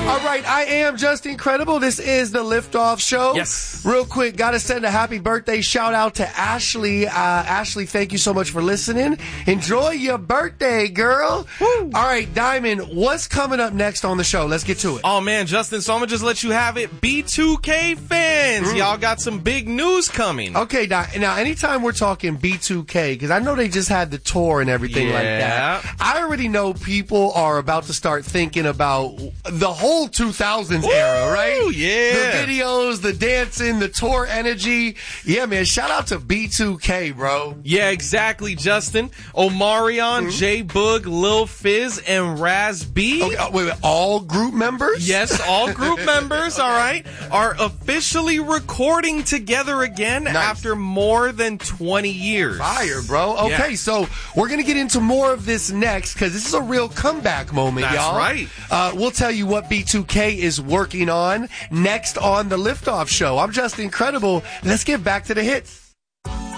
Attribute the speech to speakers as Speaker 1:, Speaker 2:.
Speaker 1: All right, I am just incredible. This is the Liftoff Show.
Speaker 2: Yes.
Speaker 1: Real quick, got to send a happy birthday shout out to Ashley. Ashley, thank you so much for listening. Enjoy your birthday, girl. Woo. All right, Diamond, what's coming up next on the show? Let's get to it.
Speaker 2: Oh, man, Justin, so I'm going to just let you have it. B2K fans, y'all got some big news coming.
Speaker 1: Okay, now, anytime we're talking B2K, because I know they just had the tour and everything like that, I already know people are about to start thinking about the whole 2000s era, right?
Speaker 2: Yeah.
Speaker 1: The videos, the dancing, the tour energy. Yeah, man, shout out to B2K, bro.
Speaker 2: Yeah, exactly, Justin. Omarion, J-Boog, Lil Fizz, and Raz B.
Speaker 1: Okay, wait, all group members?
Speaker 2: Yes, all group members, all right, are officially recording together again after more than 20 years.
Speaker 1: Fire, bro. Okay, so we're going to get into more of this next because this is a real comeback moment, y'all.
Speaker 2: That's right.
Speaker 1: We'll tell you what B2K is working on next on the Liftoff Show. I'm just incredible. Let's get back to the hits.